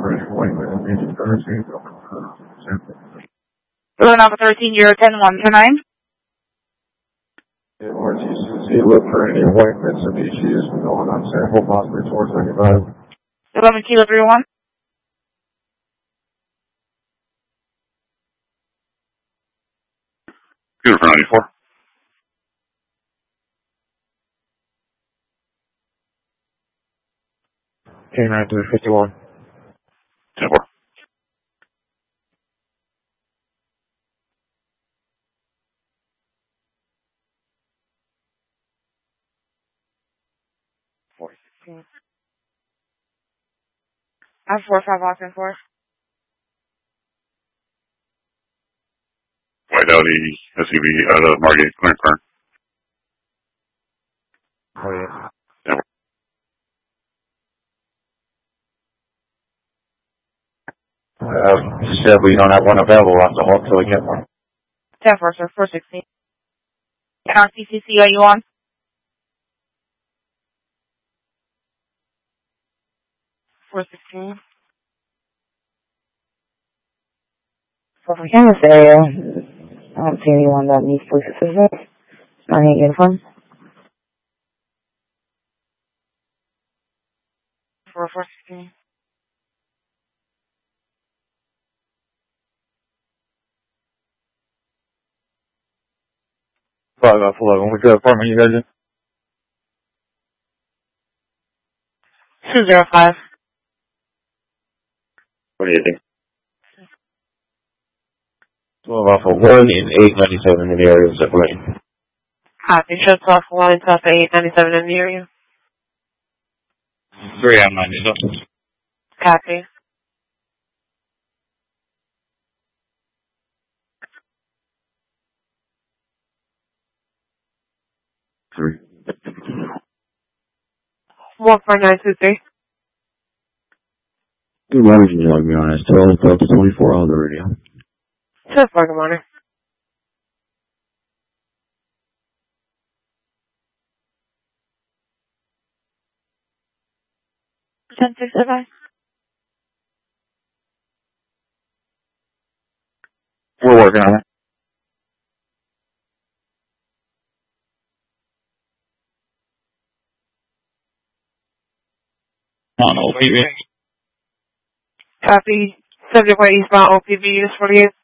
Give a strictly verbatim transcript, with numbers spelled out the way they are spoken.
for any appointment in Region thirteen. Room number thirteen, Euro ten one two nine. R T C C, look for any appointments in B C is going on sample, possibly towards ninety-five. eleven Kilo three one. Good for ninety-four. K nine three fifty-one. ten four. four sixteen. I have four five Austin four. White Audi S U V out of Margate, clearance car. Oh, yeah. ten four. Uh, you said we don't have one available. We'll have to hold till we get one. ten four, sir. four sixteen. R T C C, are you on? four sixteen. So if we can in this area, I don't see anyone that needs police assistance. I need uniform. four four sixteen. five F eleven. Which apartment you guys in? two zero five. What do you think? twelve Alpha one and eight ninety-seven in the area of separation. Copy. Shut off one and top eight ninety-seven in the area. three M ninety-seven. Copy. Three. one four nine two three. Good morning, you log me on as twelve Delta twenty-four on the radio. two four, good morning. ten six advice. We're working on it. On O P V. Copy. Subject by eastbound O P V is forty-eight.